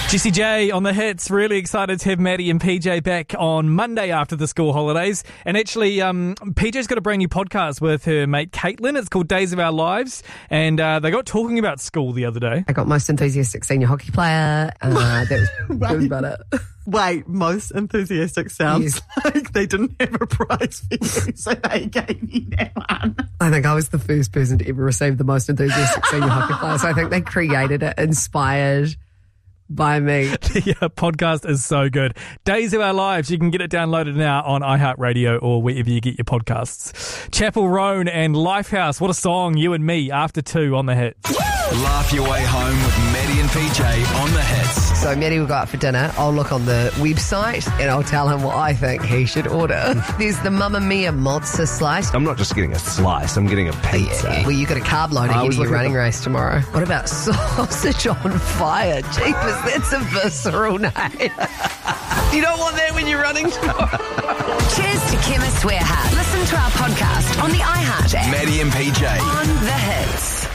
Jessie J on the hits. Really excited to have Maddie and PJ back on Monday after the school holidays. And actually, PJ's got a brand new podcast with her mate Caitlin. It's called Days of Our Lives. And they got talking about school the other day. I got most enthusiastic senior hockey player. That was about it. Wait, most enthusiastic sounds like they didn't have a prize for you, so they gave you that one. I think I was the first person to ever receive the most enthusiastic senior hockey player. So I think they created it, inspired by me. The podcast is so good. Days of Our Lives. You can get it downloaded now on iHeartRadio or wherever you get your podcasts. Chapel Roan and Lifehouse. What a song. You and Me after 2 on the hits. Laugh your way home with Maddie and PJ on the hits. So Maddie will go out for dinner. I'll look on the website and I'll tell him what I think he should order. There's the Mamma Mia mozza slice. I'm not just getting a slice, I'm getting a pizza. Well, you got a carb load ahead of your running race tomorrow. What about sausage on fire? Jeepers, that's a visceral name. You don't want that when you're running tomorrow. Cheers to Chemist Warehouse. Listen to our podcast on the iHeart app. Maddie and PJ On the hits.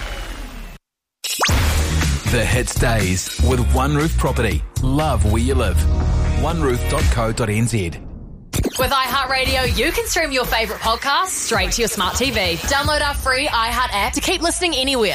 The Hits Days with One Roof Property. Love where you live. oneroof.co.nz. With iHeartRadio, you can stream your favourite podcasts straight to your smart TV. Download our free iHeart app to keep listening anywhere.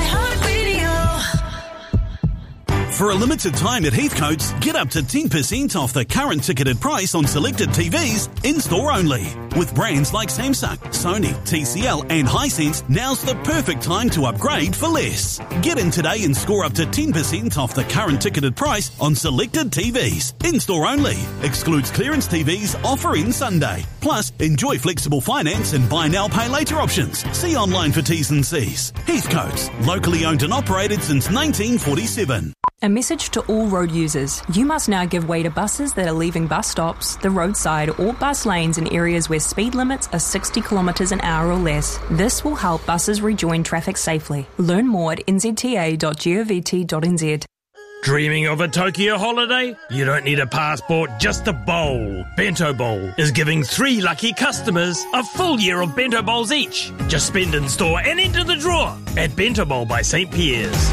For a limited time at Heathcote's, get up to 10% off the current ticketed price on selected TVs, in-store only. With brands like Samsung, Sony, TCL and Hisense, now's the perfect time to upgrade for less. Get in today and score up to 10% off the current ticketed price on selected TVs, in-store only. Excludes clearance TVs, offer in Sunday. Plus, enjoy flexible finance and buy now, pay later options. See online for T's and C's. Heathcote's, locally owned and operated since 1947. A message to all road users. You must now give way to buses that are leaving bus stops, the roadside or bus lanes in areas where speed limits are 60 kilometres an hour or less. This will help buses rejoin traffic safely. Learn more at nzta.govt.nz. Dreaming of a Tokyo holiday? You don't need a passport, just a bowl. Bento Bowl is giving 3 lucky customers a full year of Bento Bowls each. Just spend in store and enter the draw at Bento Bowl by St. Pierre's.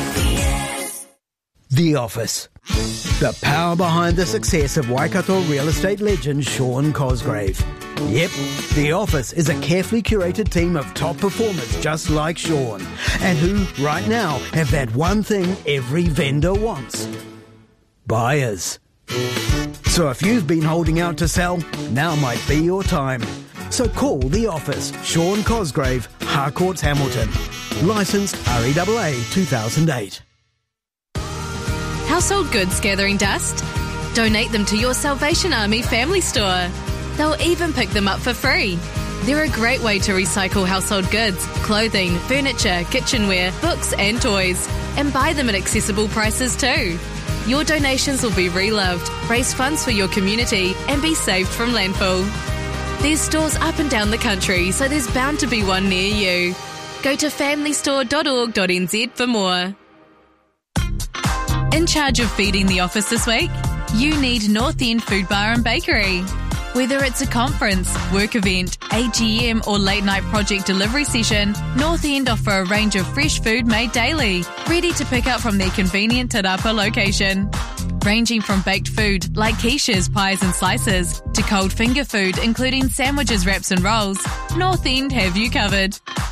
The Office. The power behind the success of Waikato real estate legend Sean Cosgrave. Yep, The Office is a carefully curated team of top performers just like Sean, and who, right now, have that one thing every vendor wants. Buyers. So if you've been holding out to sell, now might be your time. So call The Office, Sean Cosgrave, Harcourts, Hamilton. Licensed REAA 2008. Household goods gathering dust? Donate them to your Salvation Army family store. They'll even pick them up for free. They're a great way to recycle household goods, clothing, furniture, kitchenware, books and toys. And buy them at accessible prices too. Your donations will be reloved, raise funds for your community and be saved from landfill. There's stores up and down the country, so there's bound to be one near you. Go to familystore.org.nz for more. In charge of feeding the office this week? You need North End Food Bar and Bakery. Whether it's a conference, work event, AGM or late night project delivery session, North End offer a range of fresh food made daily, ready to pick up from their convenient Te Rapa location. Ranging from baked food like quiches, pies and slices, to cold finger food including sandwiches, wraps and rolls, North End have you covered.